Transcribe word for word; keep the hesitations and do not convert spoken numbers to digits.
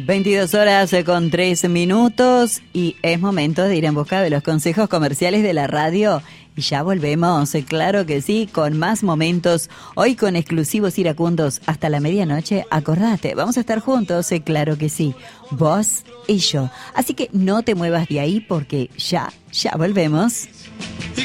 veintidós horas con tres minutos y es momento de ir en busca de los consejos comerciales de la radio. Y ya volvemos, claro que sí, con más momentos. Hoy con exclusivos iracundos hasta la medianoche. Acordate, vamos a estar juntos, claro que sí. Vos y yo. Así que no te muevas de ahí porque ya, ya volvemos.